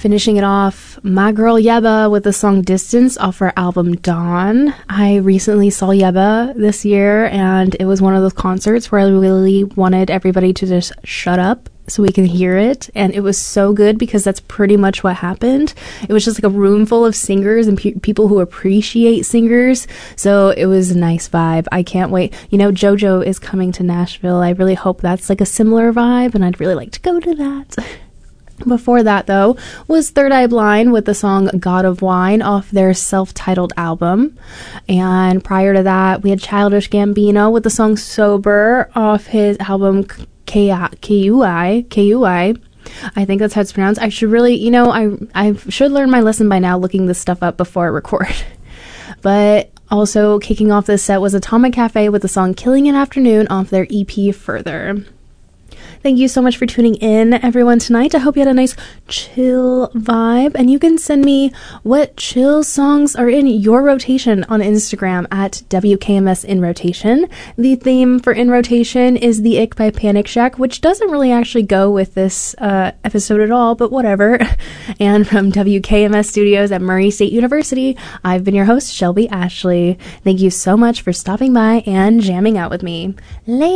Finishing it off, my girl Yeba with the song Distance off her album Dawn. I recently saw Yeba this year, and it was one of those concerts where I really wanted everybody to just shut up so we can hear it, and it was so good because that's pretty much what happened. It was just like a room full of singers and people who appreciate singers, so it was a nice vibe. I can't wait. You know, JoJo is coming to Nashville. I really hope that's like a similar vibe, and I'd really like to go to that. Before that, though, was Third Eye Blind with the song God of Wine off their self-titled album. And prior to that, we had Childish Gambino with the song Sober off his album KUI. I think that's how it's pronounced. I should really, you know, I should learn my lesson by now, looking this stuff up before I record. But also kicking off this set was Atomic Cafe with the song Killing an Afternoon off their EP Further. Thank you so much for tuning in, everyone, tonight. I hope you had a nice chill vibe, and you can send me what chill songs are in your rotation on Instagram at WKMS In Rotation. The theme for In Rotation is The Ick by Panic Shack, which doesn't really actually go with this episode at all, but whatever. And from WKMS Studios at Murray State University, I've been your host, Shelby Ashley. Thank you so much for stopping by and jamming out with me. Later.